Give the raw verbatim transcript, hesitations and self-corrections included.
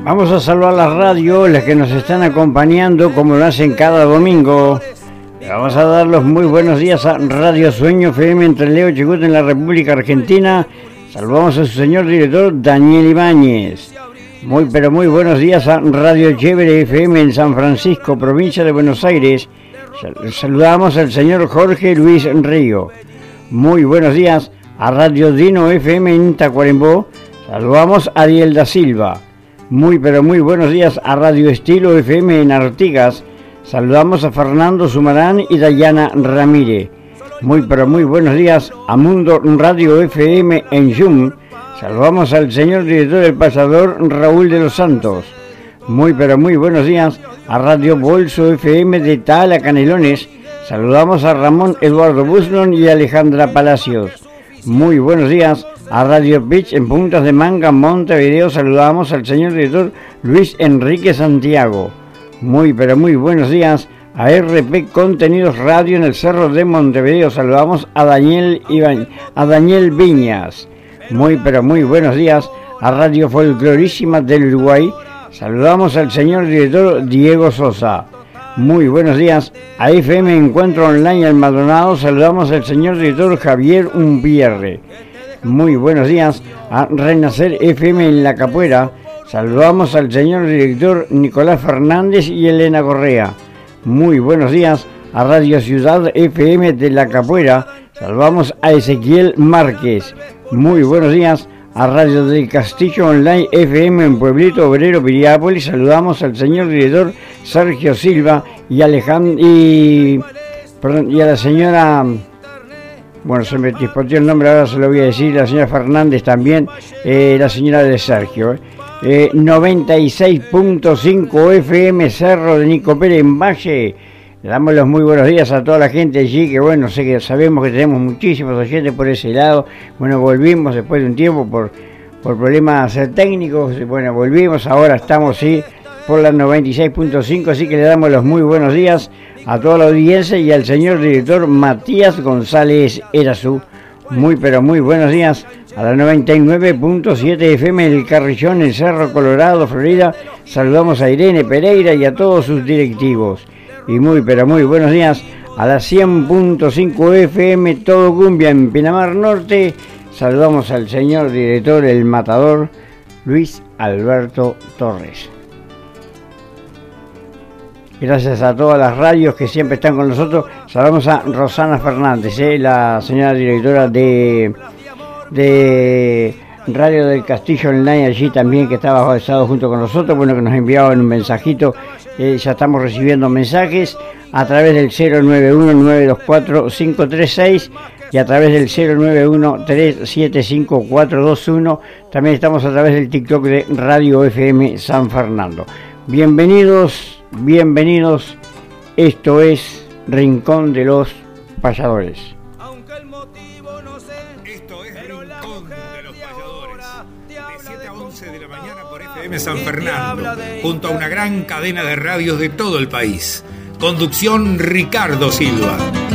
Vamos a saludar las radios, las que nos están acompañando como lo hacen cada domingo. Vamos a dar los muy buenos días a Radio Sueño F M entre Leo y Chubut en la República Argentina. Saludamos a su señor director Daniel Ibáñez. Muy pero muy buenos días a Radio Chévere F M en San Francisco, provincia de Buenos Aires. Saludamos al señor Jorge Luis Río. Muy buenos días a Radio Dino F M en Tacuarembó. Saludamos a Ariel da Silva. Muy pero muy buenos días a Radio Estilo F M en Artigas. Saludamos a Fernando Sumarán y Dayana Ramírez. Muy pero muy buenos días a Mundo Radio F M en Yum. Saludamos al señor director del Pasador Raúl de los Santos. Muy pero muy buenos días a Radio Bolso F M de Tala Canelones. Saludamos a Ramón Eduardo Buslon y Alejandra Palacios. Muy buenos días a Radio Pitch en Puntas de Manga, Montevideo. Saludamos al señor director Luis Enrique Santiago. Muy pero muy buenos días a R P Contenidos Radio en el Cerro de Montevideo. Saludamos a Daniel Iba- a Daniel Viñas. Muy pero muy buenos días a Radio Folclorísima del Uruguay. Saludamos al señor director Diego Sosa. Muy buenos días a F M Encuentro Online El Maldonado. Saludamos al señor director Javier Umpierre. Muy buenos días a Renacer F M en La Capuera. Saludamos al señor director Nicolás Fernández y Elena Correa. Muy buenos días a Radio Ciudad F M de La Capuera. Saludamos a Ezequiel Márquez. Muy buenos días a Radio del Castillo Online F M en Pueblito Obrero, Piriápolis. Saludamos al señor director Sergio Silva y, Alejand- y, perdón, y a la señora, bueno, se me dispotió el nombre, ahora se lo voy a decir, la señora Fernández también, eh, la señora de Sergio. Eh. Eh, noventa y seis punto cinco F M Cerro de Nico Pérez en Valle. Le damos los muy buenos días a toda la gente allí, que bueno, sé que sabemos que tenemos muchísimos oyentes por ese lado. Bueno, volvimos después de un tiempo por, por problemas técnicos, bueno, volvimos, ahora estamos sí por la noventa y seis punto cinco, así que le damos los muy buenos días a toda la audiencia y al señor director Matías González Erazú. Muy pero muy buenos días a la noventa y nueve punto siete F M del Carrillón, en Cerro Colorado, Florida. Saludamos a Irene Pereira y a todos sus directivos. Y muy pero muy buenos días a la cien punto cinco F M Todo Cumbia en Pinamar Norte. Saludamos al señor director El Matador, Luis Alberto Torres. Gracias a todas las radios que siempre están con nosotros. Saludamos a Rosana Fernández, eh, la señora directora de, de Radio del Castillo Online, allí también, que estaba estado junto con nosotros, bueno, que nos enviaban un mensajito. Eh, ya estamos recibiendo mensajes a través del cero nueve uno nueve dos cuatro cinco tres seis y a través del cero nueve uno tres siete cinco cuatro dos uno. También estamos a través del TikTok de Radio F M San Fernando. Bienvenidos, bienvenidos. Esto es Rincón de los Payadores. Esto es Rincón de los Payadores, de siete a once de la mañana por F M San Fernando, junto a una gran cadena de radios de todo el país. Conducción Ricardo Silva.